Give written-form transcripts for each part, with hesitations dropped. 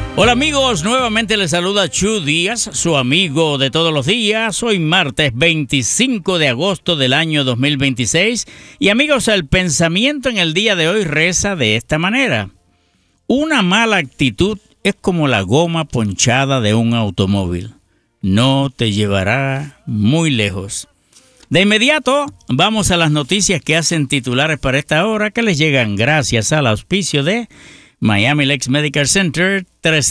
Hola amigos, nuevamente les saluda Chu Díaz, su amigo de todos los días. Hoy martes 25 de agosto del año 2026. Y amigos, el pensamiento en el día de hoy reza de esta manera. Una mala actitud es como la goma ponchada de un automóvil. No te llevará muy lejos. De inmediato, vamos a las noticias que hacen titulares para esta hora, que les llegan gracias al auspicio de Miami Lakes Medical Center,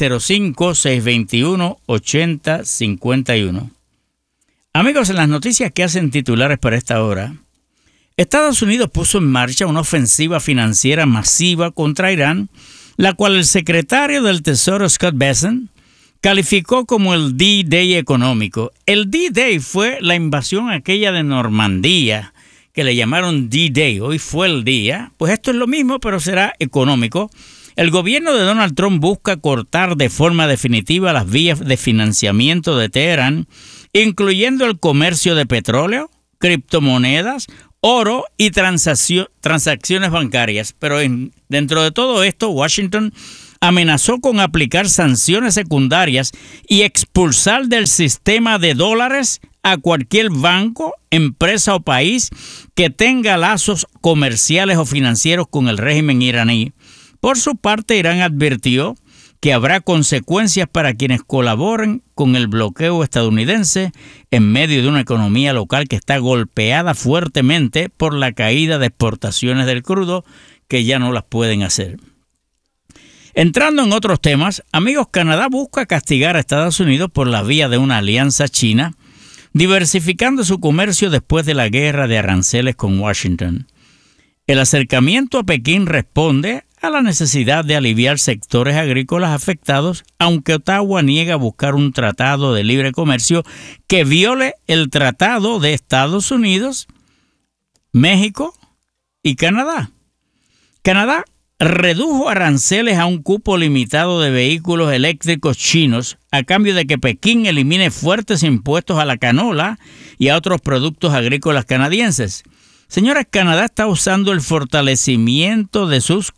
305-621-8051. Amigos, en las noticias que hacen titulares para esta hora, Estados Unidos puso en marcha una ofensiva financiera masiva contra Irán, la cual el secretario del Tesoro Scott Bessent calificó como el D-Day económico. El D-Day fue la invasión aquella de Normandía, que le llamaron D-Day. Hoy fue el día. Pues esto es lo mismo, pero será económico. El gobierno de Donald Trump busca cortar de forma definitiva las vías de financiamiento de Teherán, incluyendo el comercio de petróleo, criptomonedas, oro y transacciones bancarias. Pero dentro de todo esto, Washington amenazó con aplicar sanciones secundarias y expulsar del sistema de dólares a cualquier banco, empresa o país que tenga lazos comerciales o financieros con el régimen iraní. Por su parte, Irán advirtió que habrá consecuencias para quienes colaboren con el bloqueo estadounidense en medio de una economía local que está golpeada fuertemente por la caída de exportaciones del crudo, que ya no las pueden hacer. Entrando en otros temas, amigos, Canadá busca castigar a Estados Unidos por la vía de una alianza china, diversificando su comercio después de la guerra de aranceles con Washington. El acercamiento a Pekín responde a la necesidad de aliviar sectores agrícolas afectados, aunque Ottawa niega buscar un tratado de libre comercio que viole el tratado de Estados Unidos, México y Canadá. Canadá redujo aranceles a un cupo limitado de vehículos eléctricos chinos a cambio de que Pekín elimine fuertes impuestos a la canola y a otros productos agrícolas canadienses. Señores, Canadá está usando el fortalecimiento de sus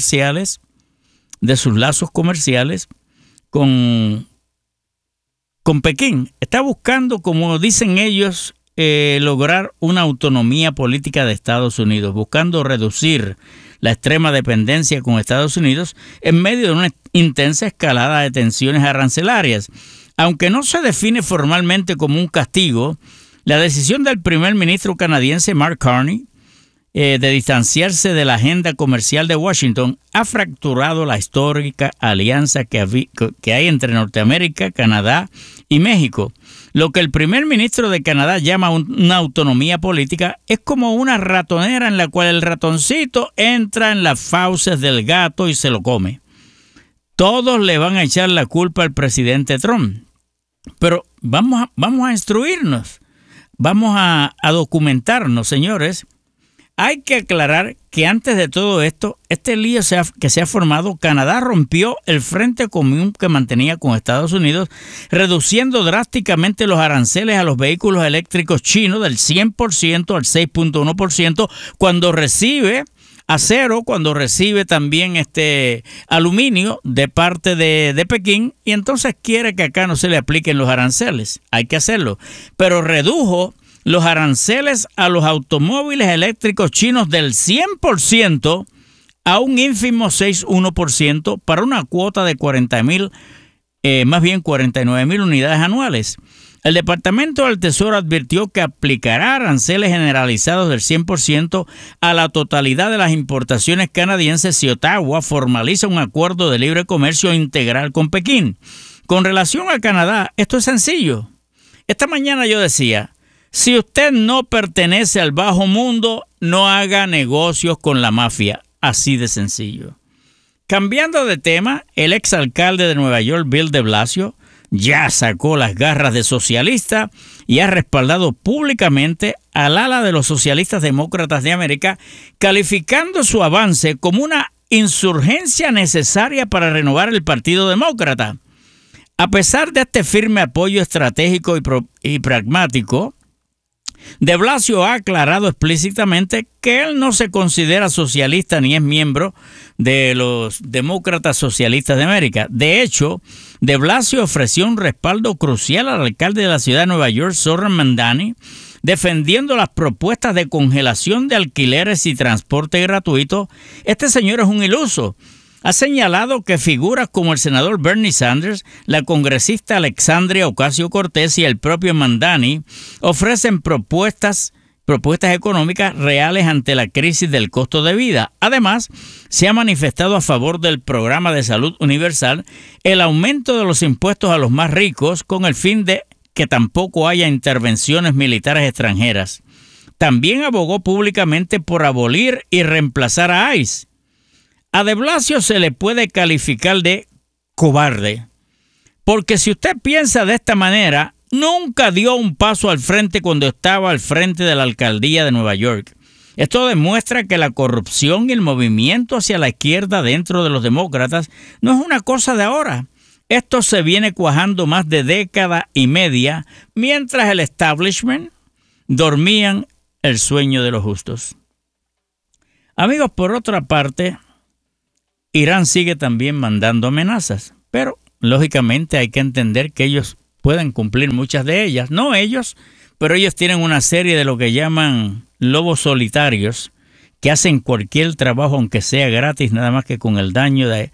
lazos comerciales con Pekín. Está buscando, como dicen ellos, lograr una autonomía política de Estados Unidos, buscando reducir la extrema dependencia con Estados Unidos en medio de una intensa escalada de tensiones arancelarias. Aunque no se define formalmente como un castigo, la decisión del primer ministro canadiense Mark Carney de distanciarse de la agenda comercial de Washington ha fracturado la histórica alianza que hay entre Norteamérica, Canadá y México. Lo que el primer ministro de Canadá llama una autonomía política es como una ratonera en la cual el ratoncito entra en las fauces del gato y se lo come. Todos le van a echar la culpa al presidente Trump. Pero vamos a instruirnos. Vamos a documentarnos, señores. Hay que aclarar que antes de todo esto, este lío que se ha formado, Canadá rompió el frente común que mantenía con Estados Unidos, reduciendo drásticamente los aranceles a los vehículos eléctricos chinos del 100% al 6.1% cuando recibe acero, cuando recibe también aluminio de parte de Pekín, y entonces quiere que acá no se le apliquen los aranceles. Hay que hacerlo, pero redujo los aranceles a los automóviles eléctricos chinos del 100% a un ínfimo 6.1% para una cuota de 49,000 unidades anuales. El Departamento del Tesoro advirtió que aplicará aranceles generalizados del 100% a la totalidad de las importaciones canadienses si Ottawa formaliza un acuerdo de libre comercio integral con Pekín. Con relación a Canadá, esto es sencillo. Esta mañana yo decía, si usted no pertenece al bajo mundo, no haga negocios con la mafia. Así de sencillo. Cambiando de tema, el exalcalde de Nueva York, Bill de Blasio, ya sacó las garras de socialista y ha respaldado públicamente al ala de los socialistas demócratas de América, calificando su avance como una insurgencia necesaria para renovar el Partido Demócrata. A pesar de este firme apoyo estratégico y pragmático, de Blasio ha aclarado explícitamente que él no se considera socialista ni es miembro de los demócratas socialistas de América. De hecho, de Blasio ofreció un respaldo crucial al alcalde de la ciudad de Nueva York, Zohran Mamdani, defendiendo las propuestas de congelación de alquileres y transporte gratuito. Este señor es un iluso. Ha señalado que figuras como el senador Bernie Sanders, la congresista Alexandria Ocasio-Cortez y el propio Mamdani ofrecen propuestas económicas reales ante la crisis del costo de vida. Además, se ha manifestado a favor del programa de salud universal, el aumento de los impuestos a los más ricos con el fin de que tampoco haya intervenciones militares extranjeras. También abogó públicamente por abolir y reemplazar a ICE. A de Blasio se le puede calificar de cobarde, porque si usted piensa de esta manera, nunca dio un paso al frente cuando estaba al frente de la alcaldía de Nueva York. Esto demuestra que la corrupción y el movimiento hacia la izquierda dentro de los demócratas no es una cosa de ahora. Esto se viene cuajando más de década y media, mientras el establishment dormían el sueño de los justos. Amigos, por otra parte, Irán sigue también mandando amenazas, pero lógicamente hay que entender que ellos pueden cumplir muchas de ellas. No ellos, pero ellos tienen una serie de lo que llaman lobos solitarios que hacen cualquier trabajo, aunque sea gratis, nada más que con el daño de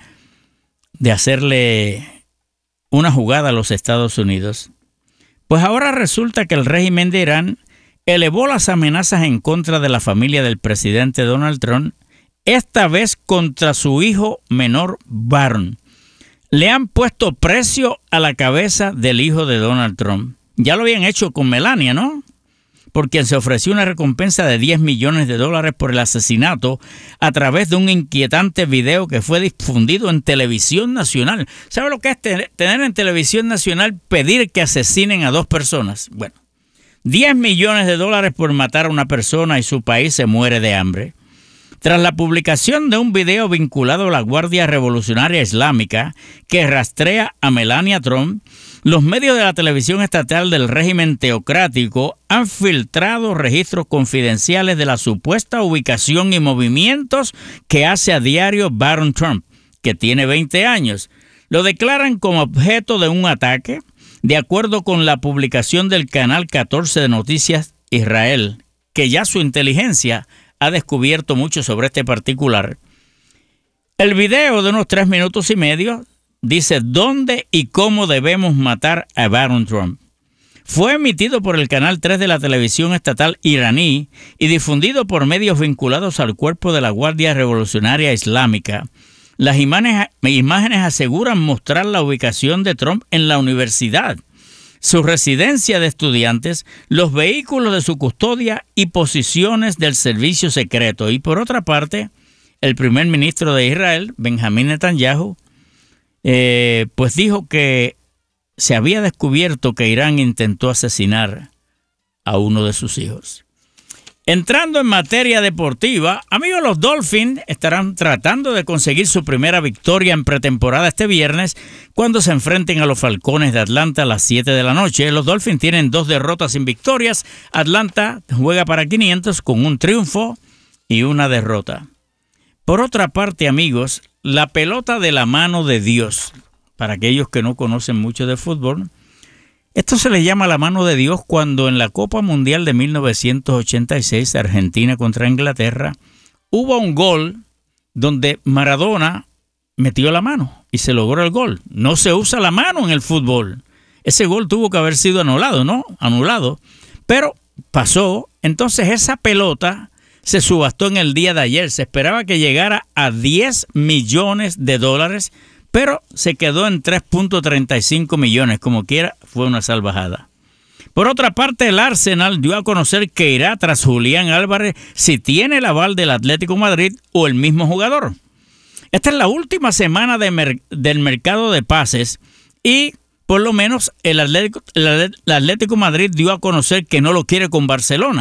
hacerle una jugada a los Estados Unidos. Pues ahora resulta que el régimen de Irán elevó las amenazas en contra de la familia del presidente Donald Trump, esta vez contra su hijo menor Barron. Le han puesto precio a la cabeza del hijo de Donald Trump. Ya lo habían hecho con Melania, ¿no? Por quien se ofreció una recompensa de $10 millones por el asesinato a través de un inquietante video que fue difundido en televisión nacional. ¿Sabe lo que es tener en televisión nacional pedir que asesinen a dos personas? Bueno, $10 millones por matar a una persona y su país se muere de hambre. Tras la publicación de un video vinculado a la Guardia Revolucionaria Islámica que rastrea a Melania Trump, los medios de la televisión estatal del régimen teocrático han filtrado registros confidenciales de la supuesta ubicación y movimientos que hace a diario Barron Trump, que tiene 20 años. Lo declaran como objeto de un ataque, de acuerdo con la publicación del Canal 14 de Noticias Israel, que ya su inteligencia ha descubierto mucho sobre este particular. El video de unos 3 minutos y medio dice dónde y cómo debemos matar a Barron Trump. Fue emitido por el Canal 3 de la televisión estatal iraní y difundido por medios vinculados al cuerpo de la Guardia Revolucionaria Islámica. Las imágenes aseguran mostrar la ubicación de Trump en la universidad, su residencia de estudiantes, los vehículos de su custodia y posiciones del servicio secreto. Y por otra parte, el primer ministro de Israel, Benjamín Netanyahu, pues dijo que se había descubierto que Irán intentó asesinar a uno de sus hijos. Entrando en materia deportiva, amigos, los Dolphins estarán tratando de conseguir su primera victoria en pretemporada este viernes cuando se enfrenten a los Falcones de Atlanta a las 7 de la noche. Los Dolphins tienen 2 derrotas sin victorias. Atlanta juega para 500 con un triunfo y una derrota. Por otra parte, amigos, la pelota de la mano de Dios, para aquellos que no conocen mucho de fútbol, esto se le llama la mano de Dios cuando en la Copa Mundial de 1986, Argentina contra Inglaterra, hubo un gol donde Maradona metió la mano y se logró el gol. No se usa la mano en el fútbol. Ese gol tuvo que haber sido anulado, ¿no? Anulado. Pero pasó. Entonces esa pelota se subastó en el día de ayer. Se esperaba que llegara a $10 millones, pero se quedó en 3.35 millones. Como quiera, fue una salvajada. Por otra parte, el Arsenal dio a conocer que irá tras Julián Álvarez si tiene el aval del Atlético de Madrid o el mismo jugador. Esta es la última semana del mercado de pases y por lo menos el Atlético de Madrid dio a conocer que no lo quiere con Barcelona.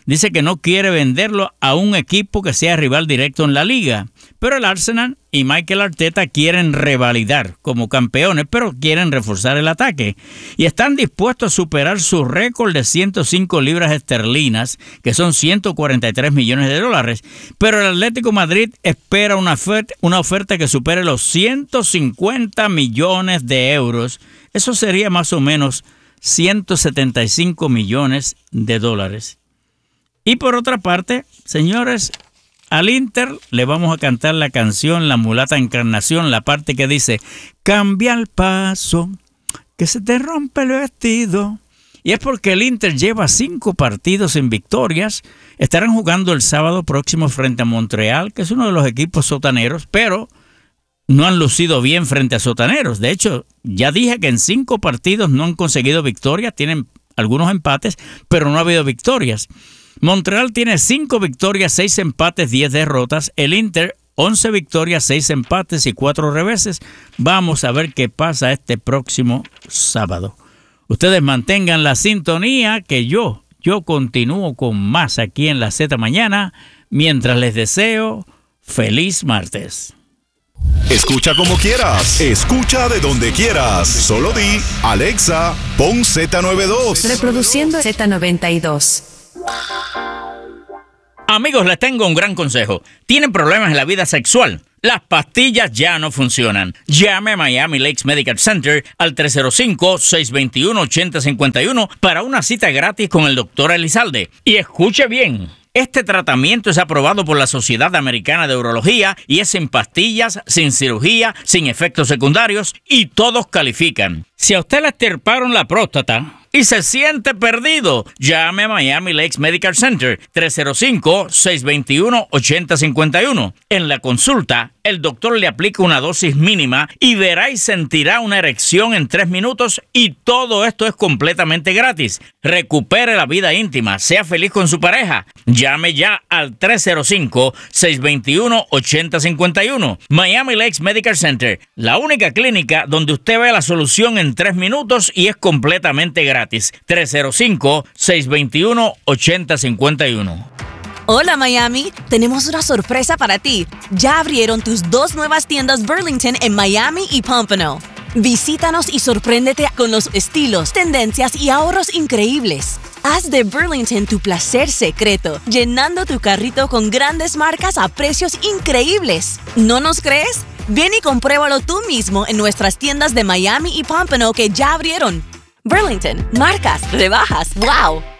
dice que no quiere venderlo a un equipo que sea rival directo en la liga. Pero el Arsenal y Mikel Arteta quieren revalidar como campeones, pero quieren reforzar el ataque. Y están dispuestos a superar su récord de 105 libras esterlinas, que son 143 millones de dólares. Pero el Atlético de Madrid espera una oferta que supere los 150 millones de euros. Eso sería más o menos 175 millones de dólares. Y por otra parte, señores, al Inter le vamos a cantar la canción La Mulata Encarnación, la parte que dice: cambia el paso, que se te rompe el vestido. Y es porque el Inter lleva 5 partidos sin victorias. Estarán jugando el sábado próximo frente a Montreal, que es uno de los equipos sotaneros, pero no han lucido bien frente a sotaneros. De hecho, ya dije que en 5 partidos no han conseguido victorias, tienen algunos empates, pero no ha habido victorias. Montreal tiene 5 victorias, 6 empates, 10 derrotas. El Inter, 11 victorias, 6 empates y 4 reveses. Vamos a ver qué pasa este próximo sábado. Ustedes mantengan la sintonía, que yo continúo con más aquí en la Z Mañana, mientras les deseo feliz martes. Escucha como quieras, escucha de donde quieras. Solo di: Alexa, pon Z92. Reproduciendo Z92. Amigos, les tengo un gran consejo. ¿Tienen problemas en la vida sexual? Las pastillas ya no funcionan. Llame a Miami Lakes Medical Center al 305-621-8051 para una cita gratis con el Dr. Elizalde. Y escuche bien. Este tratamiento es aprobado por la Sociedad Americana de Urología y es sin pastillas, sin cirugía, sin efectos secundarios y todos califican. Si a usted le extirparon la próstata y se siente perdido, llame a Miami Lakes Medical Center 305-621-8051. En la consulta, el doctor le aplica una dosis mínima y verá y sentirá una erección en 3 minutos y todo esto es completamente gratis. Recupere la vida íntima, sea feliz con su pareja. Llame ya al 305-621-8051. Miami Lakes Medical Center, la única clínica donde usted ve la solución en 3 minutos y es completamente gratis. 305-621-8051. Hola Miami, tenemos una sorpresa para ti. Ya abrieron tus 2 nuevas tiendas Burlington en Miami y Pompano. Visítanos y sorpréndete con los estilos, tendencias y ahorros increíbles. Haz de Burlington tu placer secreto, llenando tu carrito con grandes marcas a precios increíbles. ¿No nos crees? Ven y compruébalo tú mismo en nuestras tiendas de Miami y Pompano que ya abrieron. Burlington, marcas, rebajas, ¡wow!